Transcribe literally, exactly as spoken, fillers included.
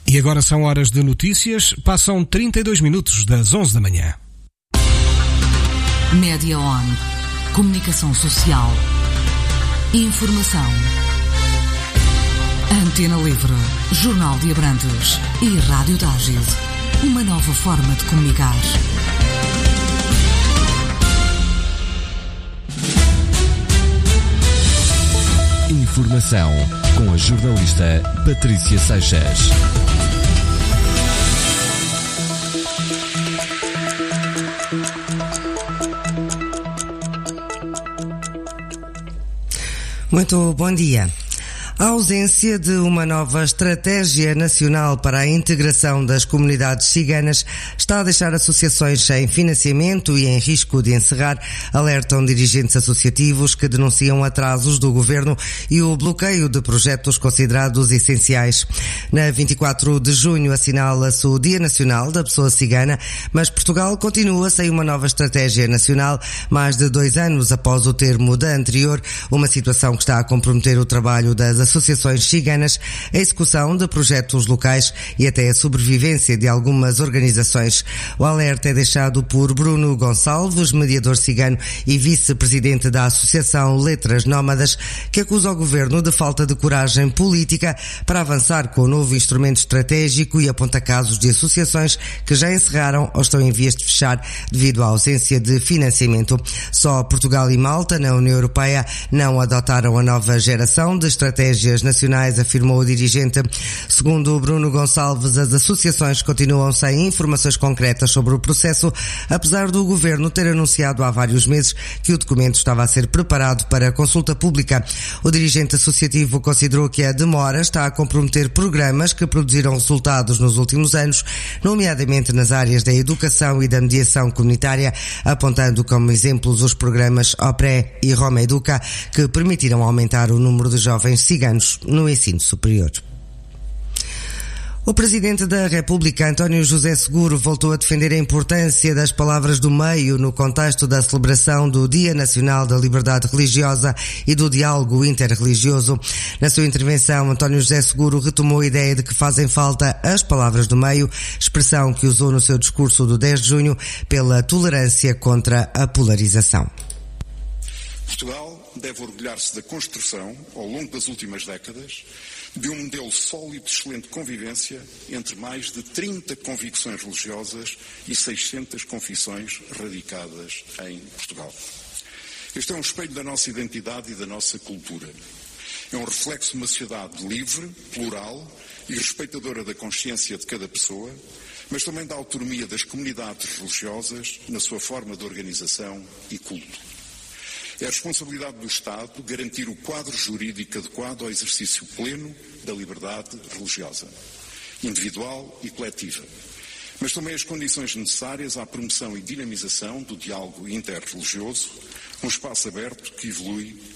E agora são horas de notícias, passam trinta e dois minutos das onze da manhã. Média On, comunicação social, informação. Antena Livre, Jornal de Abrantes e Rádio Tágil, uma nova forma de comunicar. Informação com a jornalista Patrícia Seixas. Muito bom dia. A ausência de uma nova estratégia nacional para a integração das comunidades ciganas está a deixar associações sem financiamento e em risco de encerrar, alertam dirigentes associativos que denunciam atrasos do governo e o bloqueio de projetos considerados essenciais. Na vinte e quatro de junho assinala-se o Dia Nacional da Pessoa Cigana, mas Portugal continua sem uma nova estratégia nacional, mais de dois anos após o termo da anterior, uma situação que está a comprometer o trabalho das associações ciganas, a execução de projetos locais e até a sobrevivência de algumas organizações. O alerta é deixado por Bruno Gonçalves, mediador cigano e vice-presidente da Associação Letras Nómadas, que acusa o governo de falta de coragem política para avançar com o novo instrumento estratégico e aponta casos de associações que já encerraram ou estão em vias de fechar devido à ausência de financiamento. Só Portugal e Malta, na União Europeia, não adotaram a nova geração de estratégias nacionais, afirmou o dirigente. Segundo o Bruno Gonçalves, as associações continuam sem informações concretas sobre o processo, apesar do governo ter anunciado há vários meses que o documento estava a ser preparado para consulta pública. O dirigente associativo considerou que a demora está a comprometer programas que produziram resultados nos últimos anos, nomeadamente nas áreas da educação e da mediação comunitária, apontando como exemplos os programas OPRE e Roma Educa, que permitiram aumentar o número de jovens ciganos no ensino superior. O Presidente da República, António José Seguro, voltou a defender a importância das palavras do meio no contexto da celebração do Dia Nacional da Liberdade Religiosa e do Diálogo Interreligioso. Na sua intervenção, António José Seguro retomou a ideia de que fazem falta as palavras do meio, expressão que usou no seu discurso do dez de junho pela tolerância contra a polarização. Portugal deve orgulhar-se da construção, ao longo das últimas décadas, de um modelo sólido de excelente convivência entre mais de trinta convicções religiosas e seiscentas confissões radicadas em Portugal. Este é um espelho da nossa identidade e da nossa cultura. É um reflexo de uma sociedade livre, plural e respeitadora da consciência de cada pessoa, mas também da autonomia das comunidades religiosas na sua forma de organização e culto. É a responsabilidade do Estado garantir o quadro jurídico adequado ao exercício pleno da liberdade religiosa, individual e coletiva, mas também as condições necessárias à promoção e dinamização do diálogo interreligioso, um espaço aberto que evolui